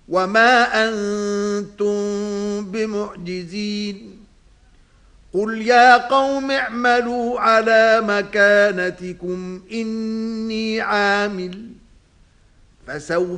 وما أنتم بمعجزين قل يا قوم اعملوا على مكانتكم إني عامل فسوف